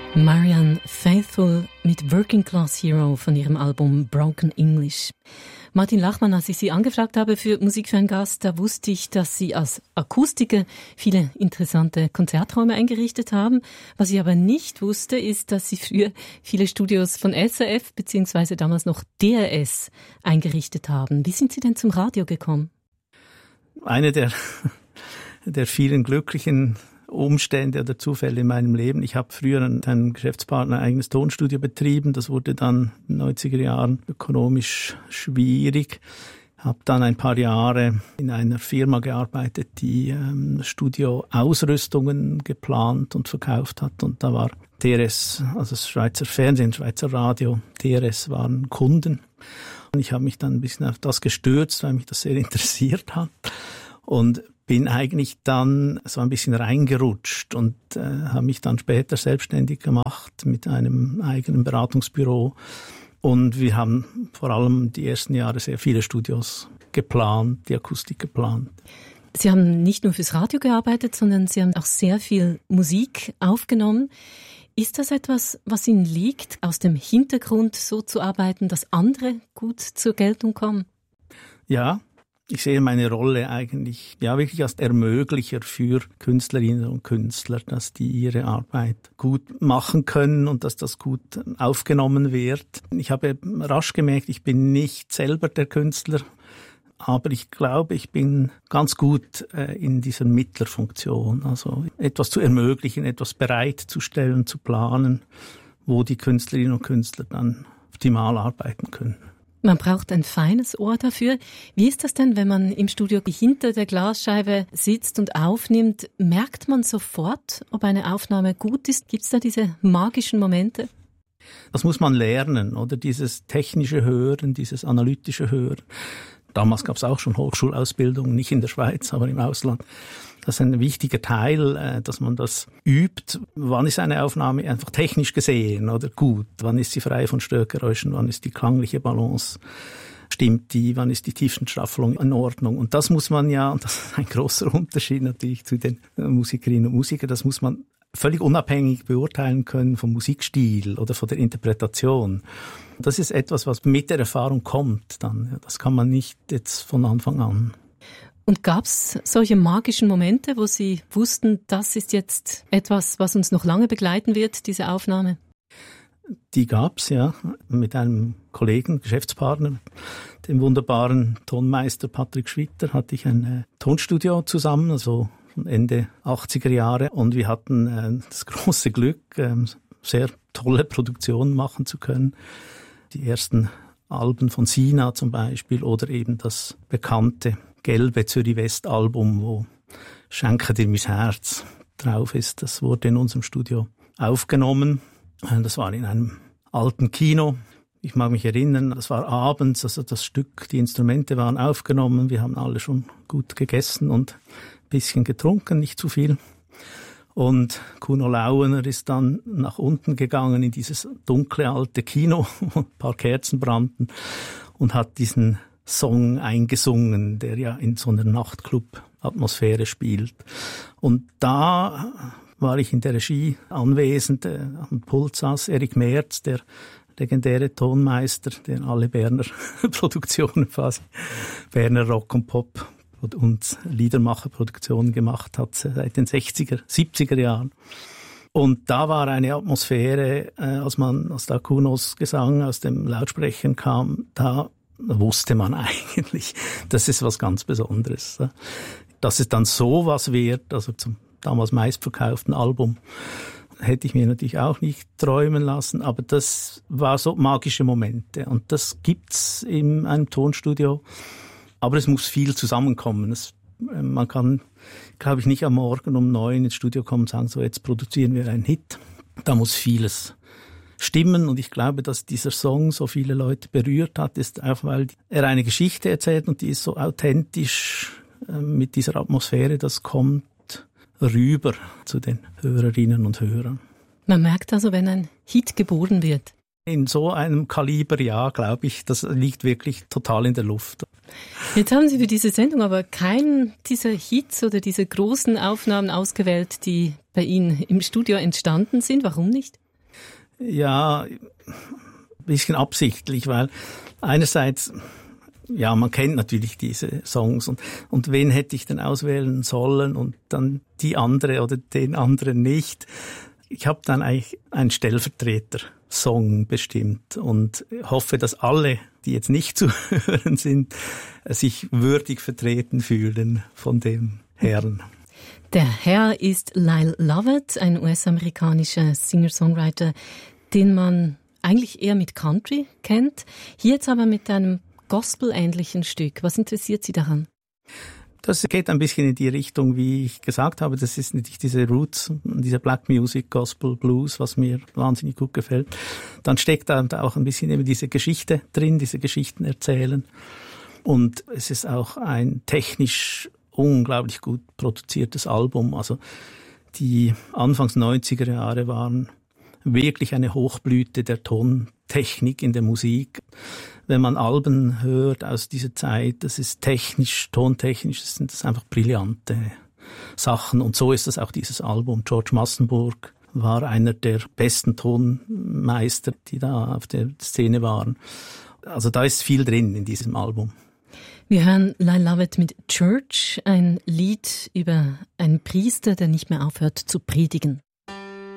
Marianne Faithfull mit Working Class Hero von ihrem Album Broken English. Martin Lachmann, als ich Sie angefragt habe für Musik für einen Gast, da wusste ich, dass Sie als Akustiker viele interessante Konzerträume eingerichtet haben. Was ich aber nicht wusste, ist, dass Sie früher viele Studios von SRF bzw. damals noch DRS eingerichtet haben. Wie sind Sie denn zum Radio gekommen? Eine der vielen glücklichen Umstände oder Zufälle in meinem Leben. Ich habe früher mit einem Geschäftspartner ein eigenes Tonstudio betrieben. Das wurde dann in den 90er Jahren ökonomisch schwierig. Habe dann ein paar Jahre in einer Firma gearbeitet, die Studioausrüstungen geplant und verkauft hat. Und da war DRS, also das Schweizer Fernsehen, Schweizer Radio, DRS waren Kunden. Und ich habe mich dann ein bisschen auf das gestürzt, weil mich das sehr interessiert hat. Und bin eigentlich dann so ein bisschen reingerutscht und habe mich dann später selbstständig gemacht mit einem eigenen Beratungsbüro. Und wir haben vor allem die ersten Jahre sehr viele Studios geplant, die Akustik geplant. Sie haben nicht nur fürs Radio gearbeitet, sondern Sie haben auch sehr viel Musik aufgenommen. Ist das etwas, was Ihnen liegt, aus dem Hintergrund so zu arbeiten, dass andere gut zur Geltung kommen? Ja. Ich sehe meine Rolle eigentlich wirklich als Ermöglicher für Künstlerinnen und Künstler, dass die ihre Arbeit gut machen können und dass das gut aufgenommen wird. Ich habe rasch gemerkt, ich bin nicht selber der Künstler, aber ich glaube, ich bin ganz gut in dieser Mittlerfunktion, also etwas zu ermöglichen, etwas bereitzustellen, zu planen, wo die Künstlerinnen und Künstler dann optimal arbeiten können. Man braucht ein feines Ohr dafür. Wie ist das denn, wenn man im Studio hinter der Glasscheibe sitzt und aufnimmt? Merkt man sofort, ob eine Aufnahme gut ist? Gibt es da diese magischen Momente? Das muss man lernen, oder? Dieses technische Hören, dieses analytische Hören. Damals gab es auch schon Hochschulausbildung, nicht in der Schweiz, aber im Ausland. Das ist ein wichtiger Teil, dass man das übt. Wann ist eine Aufnahme einfach technisch gesehen oder gut? Wann ist sie frei von Störgeräuschen? Wann ist die klangliche Balance? Stimmt die? Wann ist die Tiefenstaffelung in Ordnung? Und das muss man und das ist ein großer Unterschied natürlich zu den Musikerinnen und Musikern, das muss man völlig unabhängig beurteilen können vom Musikstil oder von der Interpretation. Das ist etwas, was mit der Erfahrung kommt dann. Das kann man nicht jetzt von Anfang an. Und gab es solche magischen Momente, wo Sie wussten, das ist jetzt etwas, was uns noch lange begleiten wird, diese Aufnahme? Die gab's, ja. Mit einem Kollegen, Geschäftspartner, dem wunderbaren Tonmeister Patrick Schwitter, hatte ich ein Tonstudio zusammen, also von Ende 80er Jahre. Und wir hatten das große Glück, sehr tolle Produktionen machen zu können. Die ersten Alben von Sina zum Beispiel oder eben das bekannte gelbe Zürich-West-Album, wo «Schenke dir mein Herz» drauf ist. Das wurde in unserem Studio aufgenommen. Das war in einem alten Kino. Ich mag mich erinnern, das war abends, also das Stück, die Instrumente waren aufgenommen. Wir haben alle schon gut gegessen und ein bisschen getrunken, nicht zu viel. Und Kuno Lauener ist dann nach unten gegangen in dieses dunkle alte Kino, wo ein paar Kerzen brannten und hat diesen Song eingesungen, der ja in so einer Nachtclub-Atmosphäre spielt. Und da war ich in der Regie anwesend. Am Pult saß Erik Merz, der legendäre Tonmeister, der alle Berner Produktionen quasi, Berner Rock und Pop und Liedermacherproduktionen gemacht hat seit den 60er, 70er Jahren. Und da war eine Atmosphäre, als da Kunos Gesang aus dem Lautsprechern kam, da wusste man eigentlich, das ist was ganz Besonderes. Dass es dann so was wird, also zum damals meistverkauften Album, hätte ich mir natürlich auch nicht träumen lassen, aber das war so magische Momente und das gibt's in einem Tonstudio, aber es muss viel zusammenkommen. Man kann, glaube ich, nicht am Morgen um 9 ins Studio kommen und sagen, so jetzt produzieren wir einen Hit. Da muss vieles stimmen und ich glaube, dass dieser Song so viele Leute berührt hat, ist auch, weil er eine Geschichte erzählt und die ist so authentisch mit dieser Atmosphäre, das kommt rüber zu den Hörerinnen und Hörern. Man merkt also, wenn ein Hit geboren wird. In so einem Kaliber, ja, glaube ich, das liegt wirklich total in der Luft. Jetzt haben Sie für diese Sendung aber keinen dieser Hits oder diese großen Aufnahmen ausgewählt, die bei Ihnen im Studio entstanden sind. Warum nicht? Ja, ein bisschen absichtlich, weil einerseits, ja, man kennt natürlich diese Songs und wen hätte ich denn auswählen sollen und dann die andere oder den anderen nicht. Ich habe dann eigentlich einen Stellvertreter-Song bestimmt und hoffe, dass alle, die jetzt nicht zu hören sind, sich würdig vertreten fühlen von dem Herrn. Der Herr ist Lyle Lovett, ein US-amerikanischer Singer-Songwriter, den man eigentlich eher mit Country kennt. Hier jetzt aber mit einem Gospel-ähnlichen Stück. Was interessiert Sie daran? Das geht ein bisschen in die Richtung, wie ich gesagt habe. Das ist natürlich diese Roots, dieser Black Music, Gospel, Blues, was mir wahnsinnig gut gefällt. Dann steckt da auch ein bisschen eben diese Geschichte drin, diese Geschichten erzählen. Und es ist auch ein technisch unglaublich gut produziertes Album. Also die Anfangs 90er Jahre waren wirklich eine Hochblüte der Tontechnik in der Musik. Wenn man Alben hört aus dieser Zeit, das ist technisch, tontechnisch, das sind einfach brillante Sachen. Und so ist das auch dieses Album. George Massenburg war einer der besten Tonmeister, die da auf der Szene waren. Also da ist viel drin in diesem Album. Wir hören Lyle Lovett mit Church, ein Lied über einen Priester, der nicht mehr aufhört zu predigen.